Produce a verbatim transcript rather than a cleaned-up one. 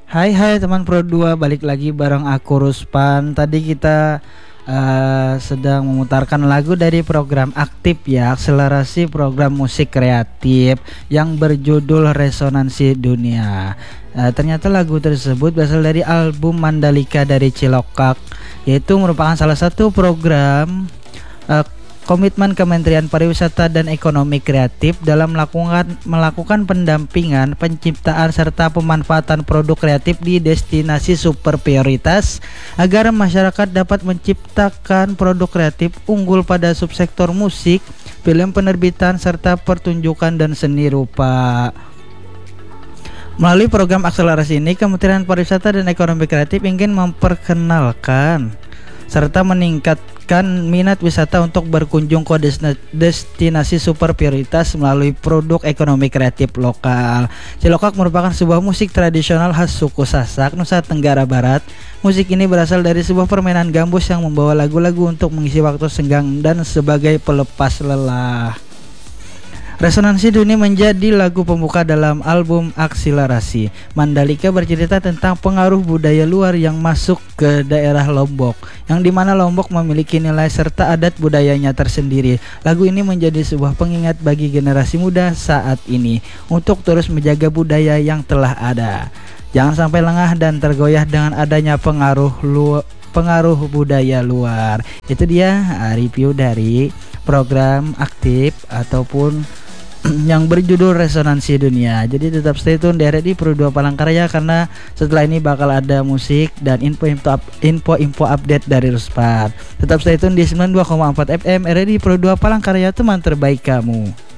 Hai hai teman Pro dua, balik lagi bareng aku Ruspan. Tadi kita uh, sedang memutarkan lagu dari program aktif ya, akselerasi program musik kreatif yang berjudul Resonansi Dunia. Uh, ternyata lagu tersebut berasal dari album Mandalika dari Cilokak, yaitu merupakan salah satu program uh, komitmen Kementerian Pariwisata dan Ekonomi Kreatif dalam melakukan melakukan pendampingan, penciptaan serta pemanfaatan produk kreatif di destinasi super prioritas agar masyarakat dapat menciptakan produk kreatif unggul pada subsektor musik, film, penerbitan serta pertunjukan dan seni rupa. Melalui program akselerasi ini, Kementerian Pariwisata dan Ekonomi Kreatif ingin memperkenalkan serta meningkatkan minat wisata untuk berkunjung ke destinasi super prioritas melalui produk ekonomi kreatif lokal. Cilokak merupakan sebuah musik tradisional khas suku Sasak, Nusa Tenggara Barat. Musik ini berasal dari sebuah permainan gambus yang membawa lagu-lagu untuk mengisi waktu senggang dan sebagai pelepas lelah. Resonansi Dunia menjadi lagu pembuka dalam album Akselerasi. Mandalika bercerita tentang pengaruh budaya luar yang masuk ke daerah Lombok, yang dimana Lombok memiliki nilai serta adat budayanya tersendiri. Lagu ini menjadi sebuah pengingat bagi generasi muda saat ini untuk terus menjaga budaya yang telah ada. Jangan sampai lengah dan tergoyah dengan adanya pengaruh luar pengaruh budaya luar. Itu dia review dari program aktif ataupun yang berjudul Resonansi Dunia. Jadi tetap stay tune di R R I Pro dua Palangkaraya, karena setelah ini bakal ada musik dan info-info info-info update dari Ruspan. Tetap stay tune di sembilan puluh dua koma empat F M R R I Pro dua Palangkaraya, teman terbaik kamu.